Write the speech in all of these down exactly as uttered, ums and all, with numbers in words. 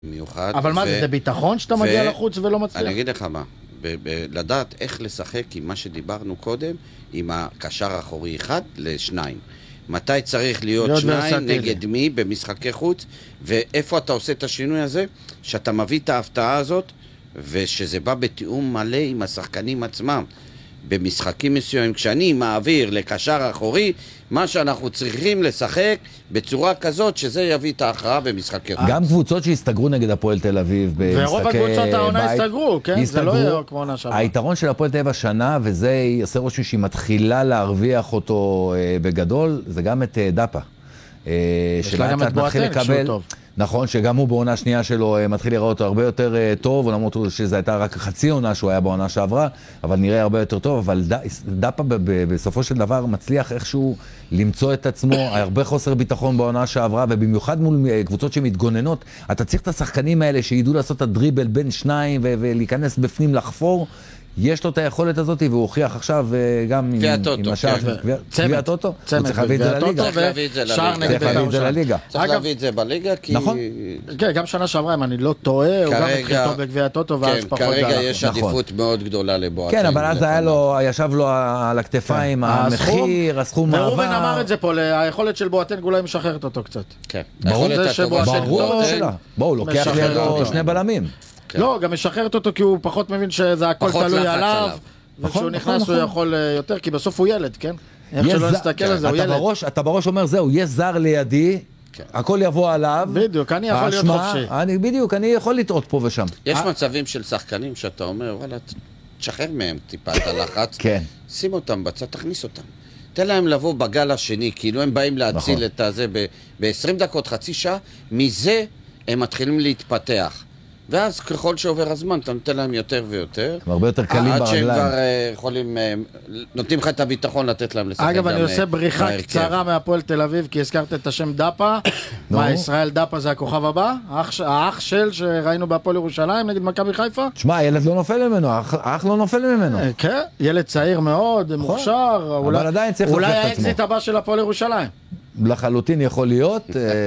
מיוחד. אבל מה זה, זה ביטחון שאתה מגיע לחוץ ולא מצליח? אני אגיד לך מה, לדעת איך לשחק עם מה שדיברנו קודם, עם הקשר האחורי אחד לשניים. מתי צריך להיות שניים נגד מי במשחקי חוץ, ואיפה אתה עושה את השינוי הזה, שאתה מביא את ההפתעה הזאת, ושזה בא בתיאום מלא עם השחקנים עצמם. במשחקים מסוימים, כשאני מעביר לקשר האחורי, מה שאנחנו צריכים לשחק בצורה כזאת, שזה יביא את ההכרעה במשחקי חוץ. גם קבוצות שהסתגרו נגד הפועל תל אביב במשחקי בית. ורוב הקבוצות העונה הסתגרו, כן? זה לא יהיה כמו עונה שעברה. היתרון של הפועל תל אביב השנה, וזה יעשה רושם שהיא מתחילה להרוויח אותו בגדול, זה גם את דאפה. יש לה גם את בועטן כשהוא טוב. נכון, שגם הוא בעונה שנייה שלו מתחיל לראות אותו הרבה יותר טוב, למרות שזו הייתה רק חצי עונה שהוא היה בעונה שעברה, אבל נראה הרבה יותר טוב, אבל דאפה בסופו של דבר מצליח איכשהו למצוא את עצמו, הרבה חוסר ביטחון בעונה שעברה, ובמיוחד מול קבוצות שמתגוננות, אתה צריך את השחקנים האלה שידעו לעשות את הדריבל בין שניים ולהיכנס בפנים לחפור, יש לו את היכולת הזאת, והוא הוכיח עכשיו גם עם השאר, גביע הטוטו, הוא צריך להביא את זה לליגה. צריך להביא את זה לליגה. צריך להביא את זה בליגה, כי... נכון. כן, גם שנה שעברה, אם אני לא טועה, הוא גם התחיל טוב בגביע הטוטו, ואז פחות... כרגע יש עדיפות מאוד גדולה לבועטן. כן, אבל אז היה לו, ישב לו על הכתפיים, המחיר, הסכום מעבר. ורובן אמר את זה פה, היכולת של בועטן אולי משחררת אותו קצת. כן. ברור שלה. בואו, הוא לוקח לידו שני בלמים. לא, גם משחררת אותו כי הוא פחות מבין שזה הכל תלוי עליו, וכשהוא נכנס הוא יכול יותר, כי בסוף הוא ילד, כן? איך שלא נסתכל על זה, הוא ילד. אתה בראש אומר, זהו, יש זר לידי, הכל יבוא עליו. בדיוק, אני יכול להיות חופשי. בדיוק, אני יכול לטעות פה ושם. יש מצבים של שחקנים שאתה אומר, וואלה, תשחרר מהם טיפה את הלחץ, שים אותם בצד, תכניס אותם. תן להם לבוא בגל השני, כאילו הם באים להציל את זה ב-עשרים דקות, חצי שעה, מזה הם מתחילים להתפתח. ואז ככל שעובר הזמן, אתה נותן להם יותר ויותר. הם הרבה יותר קלים ברגליים. עד שהם כבר יכולים, נותנים לך את הביטחון לתת להם לשחק. אגב, אני עושה בריחה קצרה מהפועל תל אביב, כי הזכרת את השם דאפה. מה, ישראל דאפה זה הכוכב הבא? האח של שראינו בהפועל ירושלים נגד מכבי חיפה? תשמע, הילד לא נופל ממנו, האח לא נופל ממנו. כן, ילד צעיר מאוד, מוכשר. אבל עדיין צריך אולי האקזיט הבא של הפועל ירושלים. לחלוטין יכול להיות,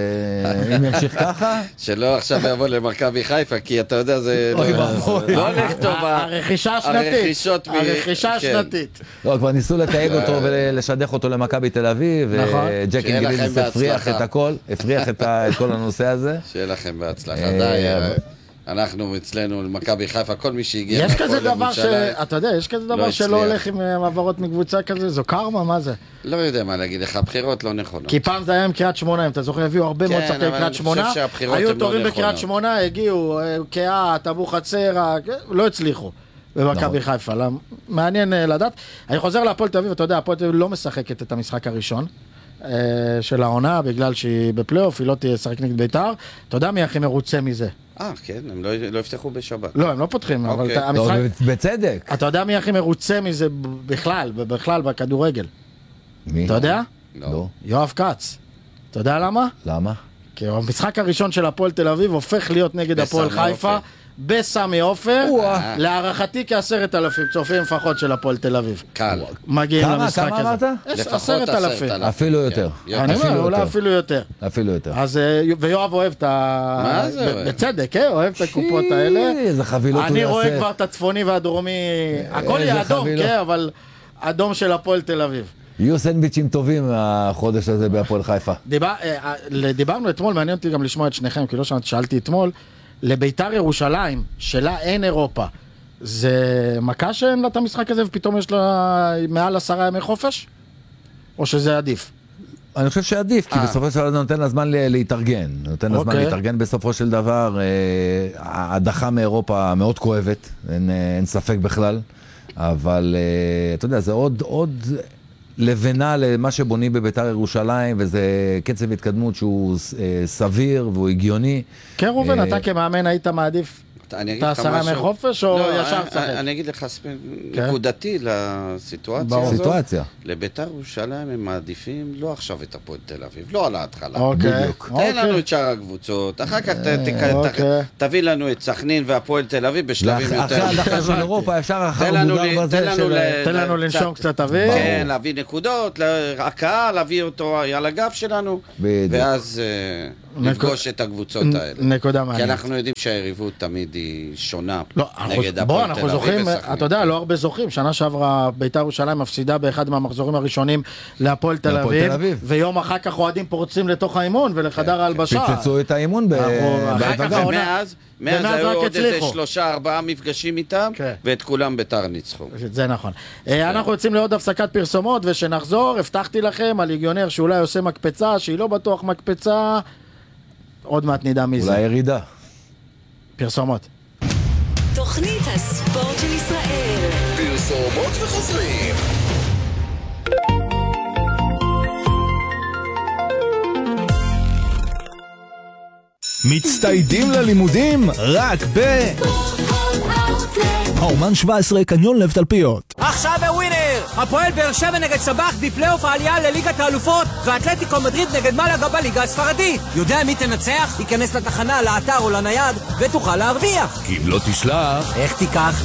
אם ימשיך ככה. שלא עכשיו יבוא למכבי חיפה, כי אתה יודע, זה לא הולך טוב. הרכישה השנתית. הרכישה השנתית. לא, כבר ניסו לתייג אותו ולשדך אותו למכבי תל אביב, וג'קי גיליניס הפריח את הכל, הפריח את כל הנושא הזה. שיהיה לכם בהצלחה, די. אנחנו אצלנו למכבי חיפה, כל מי שהגיע... יש כזה דבר ש... אתה יודע, יש כזה דבר שלא הולך עם מעברות מקבוצה כזה, זו קרמה, מה זה? לא יודע מה להגיד לך, הבחירות לא נכונות. כי פעם זה היה עם קריית שמונה, אם אתה זוכר, הביאו הרבה מאוד שחקי קריית שמונה, היו תורים בקריית שמונה, הגיעו, קהת, אבו חצר, לא הצליחו במכבי חיפה, מעניין לדעת. אני חוזר להפועל תל אביב, אתה יודע, הפועל תל אביב לא משחקת את המשחק הראשון של העונה, בגלל שהיא בפלייאוף, היא לא תשחק נגד בית"ר. אתה יודע מי הכי מרוצה מזה? אה, כן, הם לא יפתחו בשבת. לא, הם לא פותחים, אבל המשחק... בצדק. אתה יודע מי הכי מרוצה מזה בכלל, בכלל בכדורגל? מי? אתה יודע? לא. יואב כץ. אתה יודע למה? למה? כי המשחק הראשון של הפועל תל אביב הופך להיות נגד הפועל חיפה בסמי עופר, להערכתי כעשרת אלפים צופים לפחות של הפועל תל אביב. קל. מגיעים למשחק הזה. כמה אמרת? עשרת אלפים. אפילו יותר. אני אומר, אולי אפילו יותר. אפילו יותר. אז, ויואב אוהב את ה... מה זה? בצדק, אוהב את הקופות האלה. איזה חבילות הוא יעשה. אני רואה כבר את הצפוני והדרומי, הכל יהיה אדום, כן, אבל אדום של הפועל תל אביב. יהיו סנדוויצ'ים טובים החודש הזה בהפועל חיפה. דיברנו אתמול, מעניין אותי גם לשמוע את שניכם, כי לא שאלתי אתמול, לביתר ירושלים, שלה אין אירופה, זה מכה שאין לה את המשחק הזה ופתאום יש לה מעל עשרה ימי חופש? או שזה עדיף? אני חושב שעדיף, כי בסופו של דבר זה נותן לה זמן להתארגן. נותן לה זמן להתארגן בסופו של דבר. ההדחה מאירופה מאוד כואבת, אין ספק בכלל. אבל אתה יודע, זה עוד... עוד לבנה למה שבונים בביתר ירושלים, וזה קצב התקדמות שהוא סביר והוא הגיוני. כן, רובן, אתה כמאמן היית מעדיף את העשרה ימי חופש או ישר צחק? אני אגיד לך נקודתי לסיטואציה הזאת. סיטואציה. לביתר ירושלים הם מעדיפים לא עכשיו את הפועל תל אביב, לא על ההתחלה. בדיוק. תן לנו את שאר הקבוצות, אחר כך תביא לנו את סכנין והפועל תל אביב בשלבים יותר. אחרי הדחה של אירופה, ישר אחר מודר בזה של... תן לנו לנשום קצת אוויר. כן, להביא נקודות, הקהל, להביא אותו על הגב שלנו, ואז... לפגוש את הקבוצות האלה. נקודה מעניינת. כי אנחנו יודעים שהיריבות תמיד היא שונה לא, נגד בוא, הפועל אנחנו תל אביב זוכרים, וסכנין. אתה יודע, לא הרבה זוכרים, שנה שעברה בית"ר ירושלים מפסידה באחד מהמחזורים הראשונים להפועל תל אביב, ויום אחר כך אוהדים פורצים לתוך האימון ולחדר ההלבשה. פיצצו את האימון בהדרגה. ומאז מאז היו עוד איזה שלושה ארבעה מפגשים איתם, ואת כולם בית"ר ניצחו. זה נכון. אנחנו יוצאים לעוד הפסקת פרסומות, ושנחזור, הבטחתי לכם על ליגיונר שאולי עושה מקפצה, שהיא לא בטוח מקפצה, עוד מעט נדע מזה. אולי ירידה. פרסומות. תוכנית הספורט של ישראל. פרסומות וחוזרים. מצטיידים ללימודים רק ב... האומן שבע עשרה, קניון לב תלפיות. עכשיו בווינר! הפועל באר שבע נגד סבח בפלייאוף העלייה לליגת האלופות, ואתלטיקו מדריד נגד מלאגה בליגה הספרדית. יודע מי תנצח? ייכנס לתחנה, לאתר או לנייד ותוכל להרוויח. כי אם לא תשלח... איך תיקח?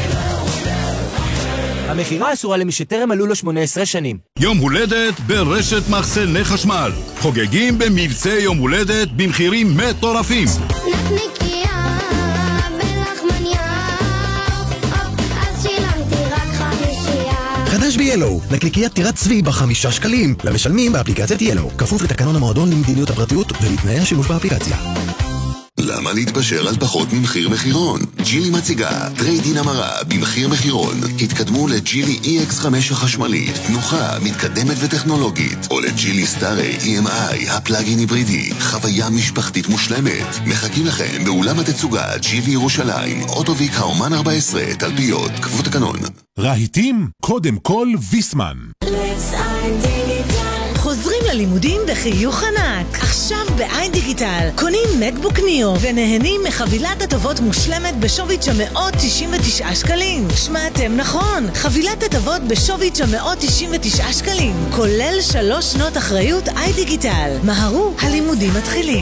המחירה אסורה למי שטרם מלאו לו שמונה עשרה שנים. יום הולדת ברשת מחסני חשמל. חוגגים במבצע יום הולדת במחירים מטורפים. נקניקיה בלחמניה, אז שילמתי רק חמישייה. חדש ב-Yellow, נקניקיית טירת צבי בחמישה שקלים, למשלמים באפליקציית Yellow, כפוף לתקנון המועדון למדיניות הפרטיות ולתנאי השימוש באפליקציה. למה להתפשר על פחות ממחיר מחירון? ג'ילי מציגה טרייד-אין המרה במחיר מחירון. התקדמו לג'ילי אי אקס חמש החשמלית, תנוחה, מתקדמת וטכנולוגית, או לג'ילי סטארי אי אם איי, הפלאגין היברידי, חוויה משפחתית מושלמת. מחכים לכם באולם התצוגה ג'ילי ירושלים, אוטוביק האומן ארבע עשרה, תלפיות, כפוף תקנון. רהיטים, קודם כל ויסמן. חוזרים ללימודים בחיוך ענק. עכשיו בעין דיגיטל קונים מקבוק ניו ונהנים מחבילת הטבות מושלמת בשווי תשע מאות תשעים ותשעה שקלים. שמעתם נכון, חבילת הטבות בשווי תשע מאות תשעים ותשעה שקלים, כולל שלוש שנות אחריות איי דיגיטל. מהרו, הלימודים מתחילים.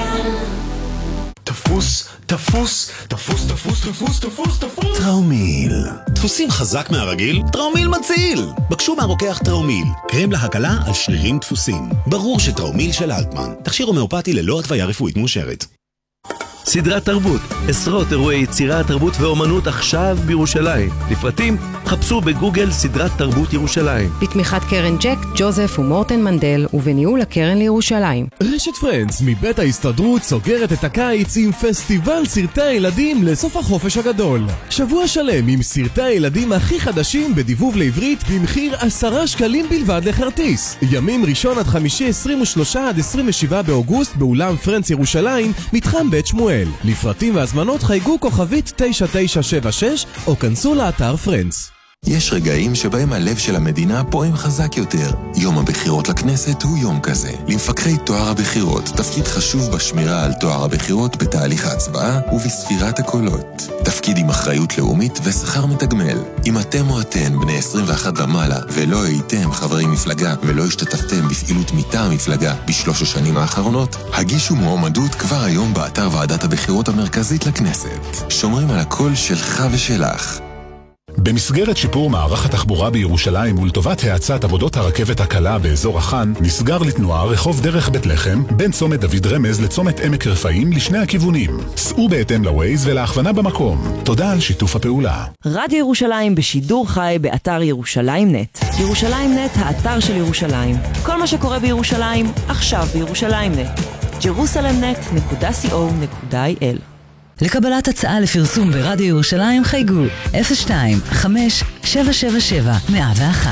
תפוס, תפוס, תפוס, תפוס, תפוס, תפוס, תפוס. טראומיל. דפוסים חזק מהרגיל? טראומיל מציל. בקשו מהרוקח טראומיל. קרם להקלה על שרירים דפוסים. ברור שטראומיל של אלטמן. תכשיר הומאופתי ללא התוויה רפואית מאושרת. סדרת תרבות, עשרות אירועי יצירה, תרבות ואומנות עכשיו בירושלים. לפרטים, חפשו בגוגל סדרת תרבות ירושלים. בתמיכת קרן ג'ק, ג'וזף ומורטן מנדל, ובניהול הקרן לירושלים. רשת פרנדס מבית ההסתדרות סוגרת את הקיץ עם פסטיבל סרטי הילדים לסוף החופש הגדול. שבוע שלם עם סרטי הילדים הכי חדשים בדיבוב לעברית במחיר עשרה שקלים בלבד לכרטיס. ימים ראשון עד חמישי עשרים ושלושה עד עשרים ושבעה באוגוסט באולם פרנדס ירושלים, מתחם בית שמואל. לפרטים והזמנות חייגו כוכבית תשע תשע שבע שש או כנסו לאתר פרנדס. יש רגעים שבהם הלב של המדינה פועם חזק יותר. יום הבחירות לכנסת הוא יום כזה. למפקחי תואר הבחירות תפקיד חשוב בשמירה על תואר הבחירות בתהליך ההצבעה ובספירת הקולות. תפקיד עם אחריות לאומית ושכר מתגמל. אם אתם או אתן בני עשרים ואחת ומעלה ולא הייתם חברי מפלגה ולא השתתפתם בפעילות מטעם המפלגה בשלוש השנים האחרונות, הגישו מועמדות כבר היום באתר ועדת הבחירות המרכזית לכנסת. שומרים על הקול שלך ושלך. במסגרת שיפור מערך התחבורה בירושלים ולטובת האצת עבודות הרכבת הקלה באזור החאן, נסגר לתנועה רחוב דרך בית לחם בין צומת דוד רמז לצומת עמק רפאים לשני הכיוונים. סעו בהתאם לווייז ולהכוונה במקום. תודה על שיתוף הפעולה. רדיו ירושלים בשידור חי באתר ירושלים נט. ירושלים נט, האתר של ירושלים. כל מה שקורה בירושלים, עכשיו בירושלים נט. ג'רוסלם נט נקודה סי או נקודה איי אל. לקבלת הצעה לפרסום ברדיו ירושלים חייגו אפס שתיים חמש שבע שבע שבע מאה ואחת.